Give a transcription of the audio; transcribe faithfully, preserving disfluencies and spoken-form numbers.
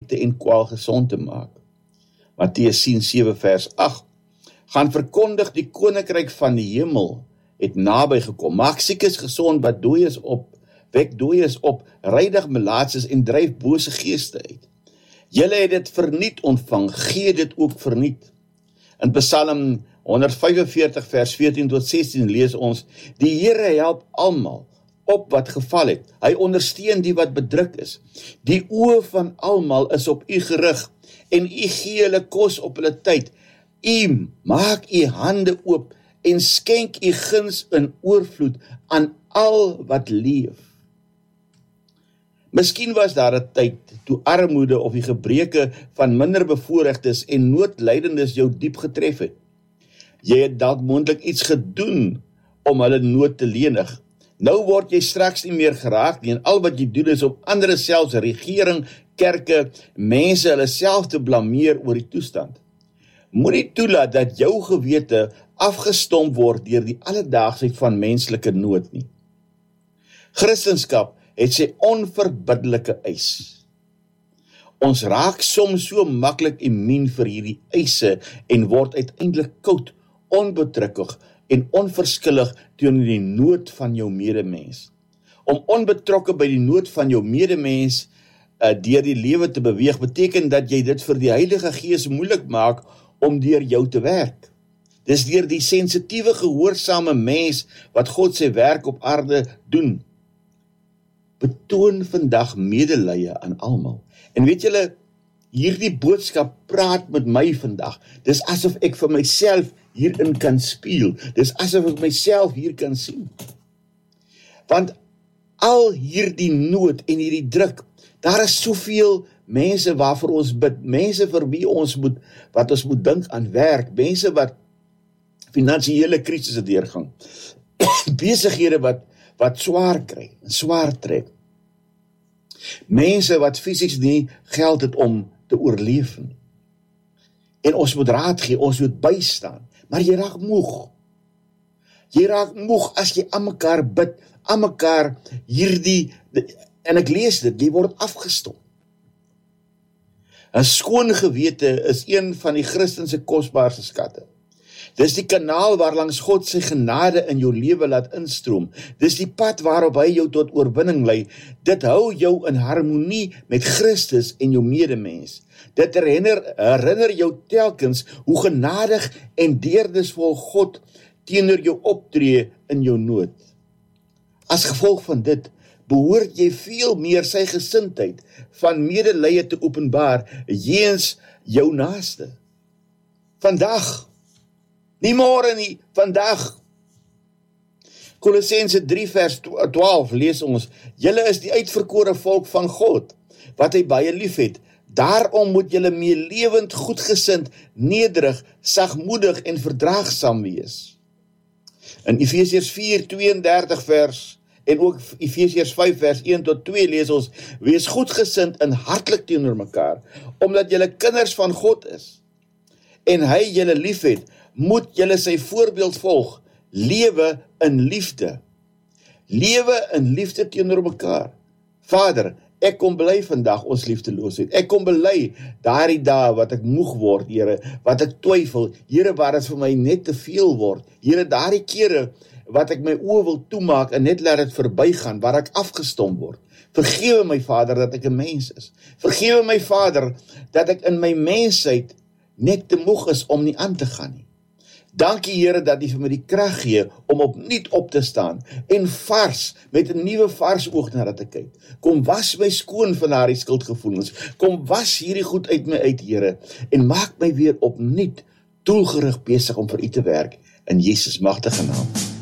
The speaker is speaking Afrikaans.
siekte en kwaal gesond te maak. Matteus sewe vers agt, gaan verkondig die koninkryk van die hemel, het naby gekom, maak siekes gesond, wat dooies op, wek dooies op, reinig melaatses en dryf bose geeste uit. Julle het dit verniet ontvang, gee dit ook verniet. In Psalm honderdvyfenveertig vers veertien tot sestien lees ons, die Here help almal op wat geval het. Hy ondersteun die wat bedruk is. Die oë van almal is op u gerig, en u gee hulle kos op hulle tyd. U maak u hande oop, en skenk u guns in oorvloed aan al wat leef. Miskien was daar 'n tyd toe armoede of die gebreke van minder bevoorregtes en noodlydendes jou diep getref het. Jy het dalk moontlik iets gedoen om hulle nood te lenig. Nou word jy straks nie meer geraak nie, en al wat jy doen is om ander, selfs regering, kerke, mense hulle self te blameer oor die toestand. Moenie toelaat dat jou gewete afgestomp word deur die alledaagsheid van menslike nood nie. Christendom het sy onverbiddelike eis. Ons raak soms so maklik immuun vir hierdie eise en word uiteindelik koud, onbetrukkig en onverskillig teenoor die nood van jou medemens. Om onbetrokke by die nood van jou medemens uh, deur die lewe te beweeg, beteken dat jy dit vir die Heilige Gees moeilik maak om deur jou te werk. Dis deur die sensitiewe, gehoorsame mens wat God sy werk op aarde doen. Betoon vandag medelee aan almal. En weet julle, hierdie boodskap praat met my vandag. Dis asof ek vir myself hierin kan speel. Dis asof ek myself hier kan sien. Want al hierdie nood en hierdie druk, daar is soveel mense waarvoor ons bid, mense vir wie ons moet, wat ons moet dink aan werk, mense wat finansiële krisisse deurgang, besighede wat, wat swaar kry, swaar trek, mense wat fisies nie geld het om te oorleef nie. En ons moet raad gee, ons moet bystaan, maar jy raak moeg. Jy raak moeg as jy aan mekaar bid, aan mekaar hierdie, en ek lees dit, jy word afgestomp. 'n Skoon gewete is een van die Christense kosbaarste skatte. Dis die kanaal waarlangs God sy genade in jou lewe laat instroom. Dis die pad waarop hy jou tot oorwinning lei. Dit hou jou in harmonie met Christus en jou medemens. Dit herinner, herinner jou telkens hoe genadig en deernisvol God teenoor jou optree in jou nood. As gevolg van dit, behoort jy veel meer sy gesindheid van medelee te openbaar jeens jou naaste. Vandag, nie môre nie, vandag. Kolossense drie vers twaalf lees ons, julle is die uitverkore volk van God, wat hy baie lief het. Daarom moet julle meelewend, goedgesind, nederig, sagmoedig en verdraagsaam wees. In Efesiërs vier tweeëndertig vers en ook Efesiërs vyf vers een tot twee lees ons, wees goedgesind en hartlik teenoor mekaar, omdat julle kinders van God is, en hy julle lief het, moet julle sy voorbeeld volg, lewe in liefde, lewe in liefde teenoor mekaar. Vader, ek kom bely vandag ons liefdeloosheid, ek kom bely daardie dae wat ek moeg word, Here, wat ek twyfel, Here, waar dit vir my net te veel word, Here, daardie kere wat ek my oë wil toemaak en net laat dit verbygaan, waar ek afgestomp word. Vergewe my Vader dat ek 'n mens is. Vergewe my Vader dat ek in my mensheid net te moeg is om nie aan te gaan nie. Dankie Here dat U vir my die krag gee om opnuut op te staan en vars, met 'n nuwe vars oog na dit te kyk. Kom was my skoon van daardie skuldgevoelens. Kom was hierdie goed uit my uit, Here, en maak my weer opnuut doelgerig besig om vir U te werk in Jesus magtige naam.